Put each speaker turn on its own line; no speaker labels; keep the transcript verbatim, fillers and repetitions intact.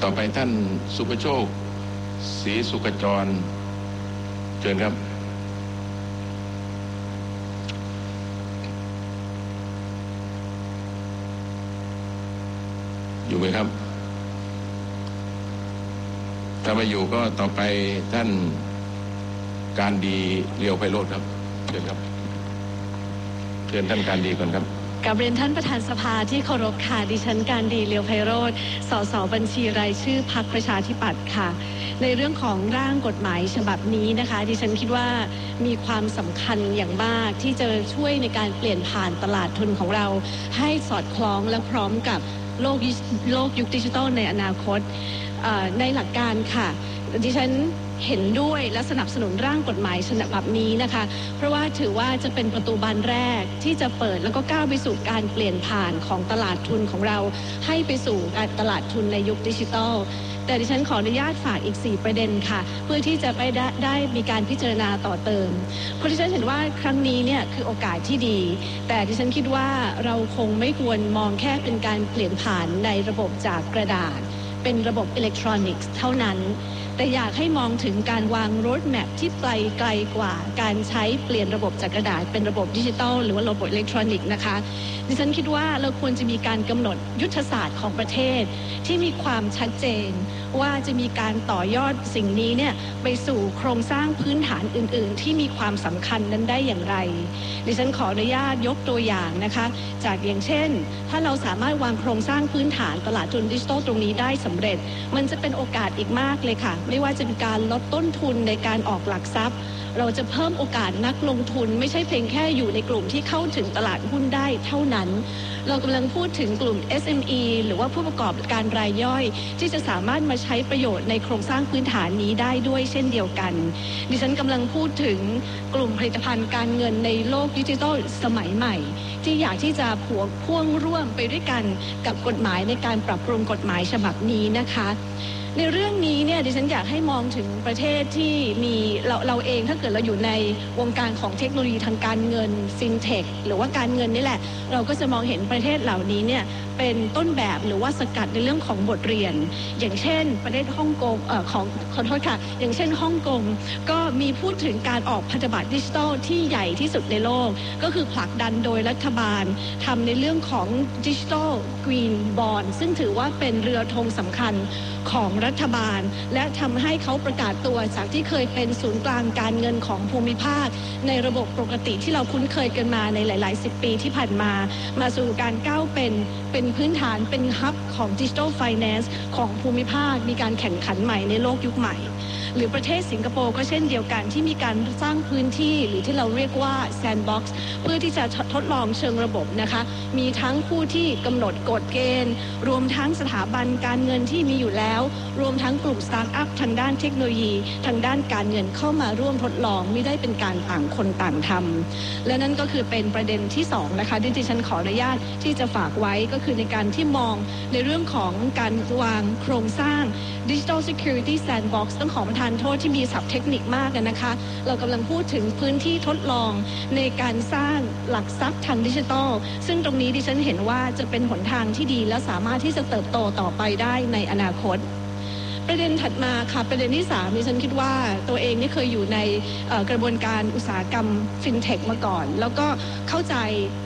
ต่อไปท่านสุภโชคศรีสุขจรเชิญครับอยู่ไหมครับถ้าไม่อยู่ก็ต่อไปท่านการดีเลียวไพโรจน์ครับเชิญครับเชิญท่านการดีก่อนครับ
กับเรียนท่านประธานสภาที่เคารพค่ะดิฉันการดีเลียวไพโรจน์สสบัญชีรายชื่อพรรคประชาธิปัตย์ค่ะในเรื่องของร่างกฎหมายฉบับนี้นะคะดิฉันคิดว่ามีความสำคัญอย่างมากที่จะช่วยในการเปลี่ยนผ่านตลาดทุนของเราให้สอดคล้องและพร้อมกับโลกโลกยุคดิจิทัลในอนาคตในหลักการค่ะดิฉันเห็นด้วยและสนับสนุนร่างกฎหมายฉบับนี้นะคะเพราะว่าถือว่าจะเป็นประตูบานแรกที่จะเปิดแล้วก็ก้าวไปสู่การเปลี่ยนผ่านของตลาดทุนของเราให้ไปสู่การตลาดทุนในยุคดิจิทัลแต่ดิฉันขออนุญาตฝากอีกสี่ประเด็นค่ะเพื่อที่จะไปได้ได้มีการพิจารณาต่อเติมเพราะดิฉันเห็นว่าครั้งนี้เนี่ยคือโอกาสที่ดีแต่ดิฉันคิดว่าเราคงไม่ควรมองแค่เป็นการเปลี่ยนผ่านในระบบจากกระดาษเป็นระบบอิเล็กทรอนิกส์เท่านั้นแต่อยากให้มองถึงการวางโรดแมพที่ไกลไกลกว่าการใช้เปลี่ยนระบบจากกระดาษเป็นระบบดิจิทัลหรือว่าระบบอิเล็กทรอนิกส์นะคะดิฉันคิดว่าเราควรจะมีการกำหนดยุทธศาสตร์ของประเทศที่มีความชัดเจนว่าจะมีการต่อยอดสิ่งนี้เนี่ยไปสู่โครงสร้างพื้นฐานอื่นๆที่มีความสำคัญนั้นได้อย่างไรดิฉันขออนุญาตยกตัวอย่างนะคะจากอย่างเช่นถ้าเราสามารถวางโครงสร้างพื้นฐานตลาดทุนดิจิทัลตรงนี้ได้สำเร็จมันจะเป็นโอกาสอีกมากเลยค่ะไม่ว่าจะเป็นการลดต้นทุนในการออกหลักทรัพย์เราจะเพิ่มโอกาสนักลงทุนไม่ใช่เพียงแค่อยู่ในกลุ่มที่เข้าถึงตลาดหุ้นได้เท่านั้นเรากำลังพูดถึงกลุ่ม เอส เอ็ม อี หรือว่าผู้ประกอบการรายย่อยที่จะสามารถมาใช้ประโยชน์ในโครงสร้างพื้นฐานนี้ได้ด้วยเช่นเดียวกันดิฉันกำลังพูดถึงกลุ่มผลิตภัณฑ์การเงินในโลกดิจิทัลสมัยใหม่ที่อยากที่จะผัวพ่วงร่วมไปด้วยกันกับกฎหมายในการปรับปรุงกฎหมายฉบับนี้นะคะในเรื่องนี้เนี่ยดิฉันอยากให้มองถึงประเทศที่มีเราเราเองถ้าเกิดเราอยู่ในวงการของเทคโนโลยีทางการเงินฟินเทคหรือว่าการเงินนี่แหละเราก็จะมองเห็นประเทศเหล่านี้เนี่ยเป็นต้นแบบหรือว่าสกัดในเรื่องของบทเรียนอย่างเช่นประเทศฮ่องกงเอ่อของขอโทษค่ะอย่างเช่นฮ่องกงก็มีพูดถึงการออกพันธบัตรดิจิทัลที่ใหญ่ที่สุดในโลกก็คือผลักดันโดยรัฐบาลทำในเรื่องของดิจิทัลกรีนบอนด์ซึ่งถือว่าเป็นเรือธงสำคัญของรัฐบาลและทำให้เขาประกาศตัวจากที่เคยเป็นศูนย์กลางการเงินของภูมิภาคในระบบปกติที่เราคุ้นเคยกันมาในหลายๆสิบปีที่ผ่านมามาสู่การก้าวเป็นเป็นพื้นฐานเป็นฮับของดิจิทัลไฟแนนซ์ของภูมิภาคมีการแข่งขันใหม่ในโลกยุคใหม่หรือประเทศสิงคโปร์ก็เช่นเดียวกันที่มีการสร้างพื้นที่หรือที่เราเรียกว่าแซนด์บ็อกซ์เพื่อที่จะทดลองเชิงระบบนะคะมีทั้งผู้ที่กำหนดกฎเกณฑ์รวมทั้งสถาบันการเงินที่มีอยู่แล้วรวมทั้งกลุ่มสตาร์ทอัพทางด้านเทคโนโลยีทางด้านการเงินเข้ามาร่วมทดลองไม่ได้เป็นการต่างคนต่างทำและนั่นก็คือเป็นประเด็นที่สองนะคะที่ดิฉันขออนุญาตที่จะฝากไว้ก็คือในการที่มองในเรื่องของการวางโครงสร้าง Digital Security Sandbox ต้องขอประทานโทษที่มีศัพท์เทคนิคมากนะคะเรากำลังพูดถึงพื้นที่ทดลองในการสร้างหลักทรัพย์ทางดิจิทัลซึ่งตรงนี้ดิฉันเห็นว่าจะเป็นหนทางที่ดีและสามารถที่จะเติบโตต่อไปได้ในอนาคตประเด็นถัดมาค่ะประเด็นที่สามดิฉันคิดว่าตัวเองนี่เคยอยู่ในกระบวนการอุตสาหกรรมฟินเทคมาก่อนแล้วก็เข้าใจ